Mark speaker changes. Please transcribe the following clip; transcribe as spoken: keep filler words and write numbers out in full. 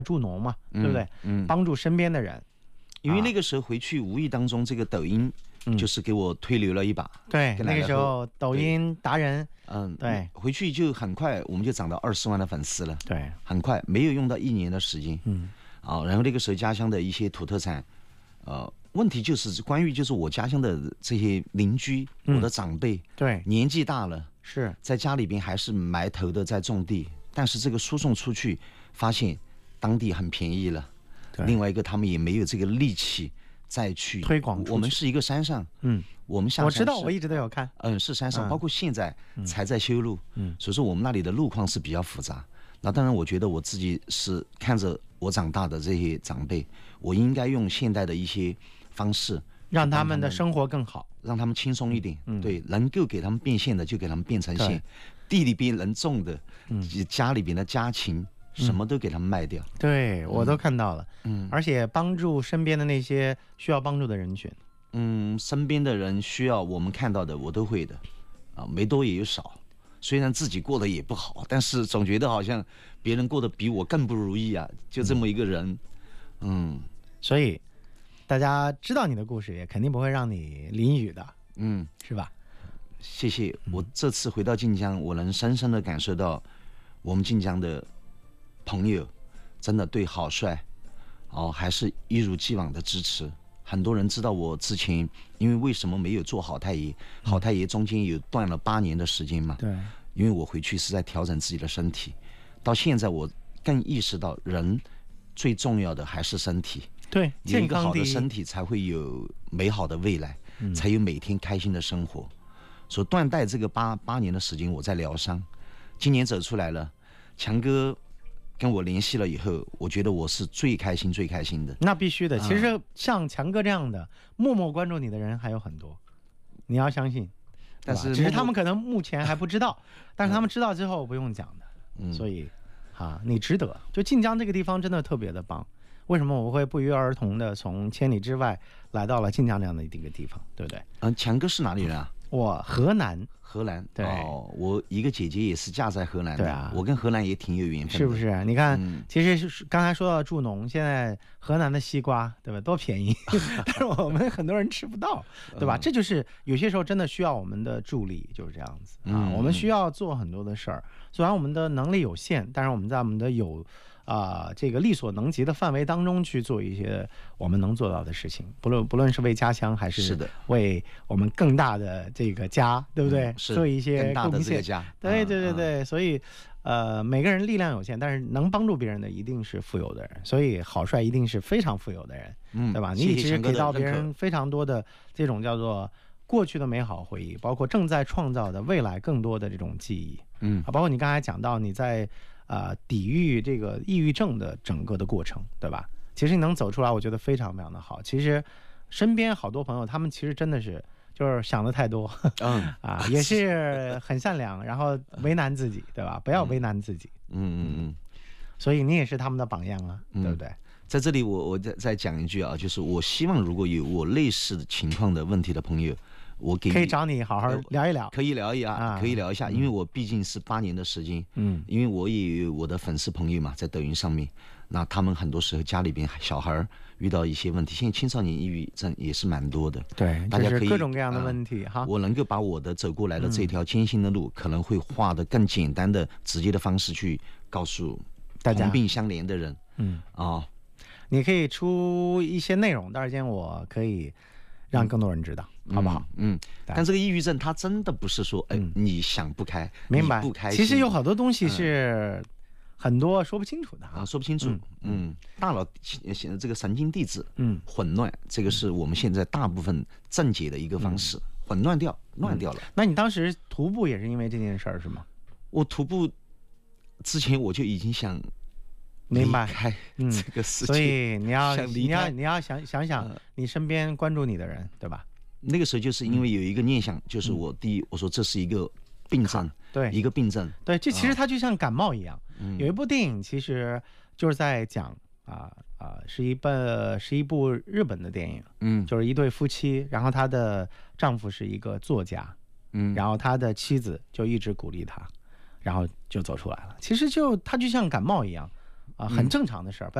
Speaker 1: 助农嘛，对不对？
Speaker 2: 嗯，
Speaker 1: 帮助身边的人。
Speaker 2: 因为那个时候回去，无意当中这个抖音就是给我推流了一把。
Speaker 1: 对，那个时候抖音达人，
Speaker 2: 嗯，
Speaker 1: 对，
Speaker 2: 回去就很快我们就涨到二十万的粉丝了。
Speaker 1: 对，
Speaker 2: 很快，没有用到一年的时间。
Speaker 1: 嗯，
Speaker 2: 啊，然后那个时候家乡的一些土特产，呃，问题就是关于就是我家乡的这些邻居，
Speaker 1: 嗯、
Speaker 2: 我的长辈，
Speaker 1: 对，
Speaker 2: 年纪大了，
Speaker 1: 是
Speaker 2: 在家里边还是埋头的在种地，但是这个输送出去，发现当地很便宜了。另外一个，他们也没有这个力气再去
Speaker 1: 推广出去。
Speaker 2: 我们是一个山上，
Speaker 1: 嗯，
Speaker 2: 我们下山
Speaker 1: 我知道，我一直都有看。
Speaker 2: 嗯，是山上，嗯、包括现在才在修路，
Speaker 1: 嗯，
Speaker 2: 所以说我们那里的路况是比较复杂。那当然，我觉得我自己是看着我长大的这些长辈，我应该用现代的一些方式，
Speaker 1: 让他们的生活更好，
Speaker 2: 让他们轻松一点。
Speaker 1: 嗯，
Speaker 2: 对，能够给他们变现的就给他们变成现，地里边能种的，嗯，家里边的家禽。什么都给他们卖掉，
Speaker 1: 嗯、对我都看到了，嗯，而且帮助身边的那些需要帮助的人群，
Speaker 2: 嗯，身边的人需要我们看到的，我都会的，啊，没多也有少，虽然自己过得也不好，但是总觉得好像别人过得比我更不如意啊，就这么一个人，嗯，
Speaker 1: 嗯所以大家知道你的故事，也肯定不会让你淋雨的，
Speaker 2: 嗯，
Speaker 1: 是吧？
Speaker 2: 谢谢，我这次回到晋江，我能深深的感受到我们晋江的朋友真的对郝帅哦还是一如既往的支持。很多人知道我之前因为为什么没有做好太爷，好太爷中间有断了八年的时间嘛，
Speaker 1: 对，
Speaker 2: 因为我回去是在调整自己的身体，到现在我更意识到人最重要的还是身体，
Speaker 1: 对，
Speaker 2: 有一个好的身体才会有美好的未来，嗯、才有每天开心的生活。所以断代这个八八年的时间我在疗伤，今年走出来了，强哥跟我联系了以后，我觉得我是最开心最开心的。
Speaker 1: 那必须的，其实像强哥这样的默默关注你的人还有很多，你要相信。但是只是他们可能目前还不知道，但是他们知道之后不用讲的。嗯，所以啊，你值得。就晋江这个地方真的特别的棒。为什么我会不约而同的从千里之外来到了晋江这样的一个地方，对不对？
Speaker 2: 嗯，强哥是哪里人啊？
Speaker 1: 我河南。
Speaker 2: 荷兰，
Speaker 1: 对、
Speaker 2: 哦，我一个姐姐也是嫁在荷兰的，对啊，我跟荷兰也挺有缘分的，
Speaker 1: 是不是？你看，嗯、其实是刚才说到助农，现在河南的西瓜，对吧？多便宜，但是我们很多人吃不到，对吧？嗯、这就是有些时候真的需要我们的助力，就是这样子啊。嗯、我们需要做很多的事儿，虽然我们的能力有限，但是我们在我们的有。啊、呃，这个力所能及的范围当中去做一些我们能做到的事情，不论不论是为家乡还是为我们更大的这个家，对不对？
Speaker 2: 嗯、
Speaker 1: 做一些
Speaker 2: 更大的这个家，
Speaker 1: 对对对对，嗯、所以呃，每个人力量有限，但是能帮助别人的一定是富有的人，所以郝帅一定是非常富有的人，嗯，对吧？你其实给到别人非常多的这种叫做过去的美好回忆，包括正在创造的未来更多的这种记忆，嗯，包括你刚才讲到你在。啊、呃，抵御这个抑郁症的整个的过程，对吧？其实你能走出来，我觉得非常非常的好。其实身边好多朋友，他们其实真的是就是想的太多，嗯啊，也是很善良，然后为难自己，对吧？不要为难自己，
Speaker 2: 嗯嗯嗯。
Speaker 1: 所以你也是他们的榜样啊，嗯、对不对？
Speaker 2: 在这里我我再再讲一句啊，就是我希望如果有我类似情况的问题的朋友。我给
Speaker 1: 可以找你好好聊一聊，
Speaker 2: 可以聊一聊，啊、可以聊一下，因为我毕竟是八年的时间，嗯，因为我也有我的粉丝朋友嘛，在抖音上面，那他们很多时候家里边小孩遇到一些问题，现在青少年抑郁症也是蛮多的，
Speaker 1: 对，
Speaker 2: 大家可以
Speaker 1: 各种各样的问题哈、
Speaker 2: 呃。我能够把我的走过来的这条艰辛的路，嗯、可能会画的更简单的、直接的方式去告诉
Speaker 1: 大家
Speaker 2: 同病相怜的人，
Speaker 1: 嗯
Speaker 2: 啊、哦，
Speaker 1: 你可以出一些内容，到时间我可以。让更多人知道，嗯、好不好？
Speaker 2: 嗯，但这个抑郁症它真的不是说，哎，嗯、你想不开，
Speaker 1: 明白？
Speaker 2: 不开心。
Speaker 1: 其实有好多东西是很多说不清楚的
Speaker 2: 啊，说不清楚。嗯，嗯大脑显得这个神经递质，嗯，混乱，这个是我们现在大部分症结的一个方式，嗯、混乱掉，乱掉了、嗯。
Speaker 1: 那你当时徒步也是因为这件事儿是吗？
Speaker 2: 我徒步之前我就已经想。
Speaker 1: 明白，
Speaker 2: 嗯，这个事情，
Speaker 1: 所以你要你要你要想想想你身边关注你的人，对吧？
Speaker 2: 那个时候就是因为有一个念想，嗯、就是我第一，我说这是一个病症，
Speaker 1: 对，
Speaker 2: 一个病症，
Speaker 1: 对，这其实它就像感冒一样。嗯、有一部电影其实就是在讲啊啊，是一部是一部日本的电影，嗯，就是一对夫妻，然后她的丈夫是一个作家，嗯，然后他的妻子就一直鼓励他，然后就走出来了。其实就他就像感冒一样。 啊，很正常的事儿。